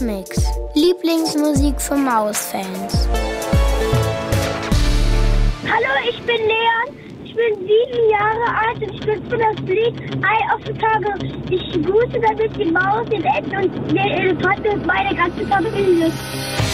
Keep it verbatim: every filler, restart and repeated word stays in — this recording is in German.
Mix. Lieblingsmusik für Mausfans. Hallo, ich bin Leon. Ich bin sieben Jahre alt und ich benutze das Lied Eye of the Tiger. Ich grüße damit die Maus, den Enten und den Elefanten und meine ganze Familie.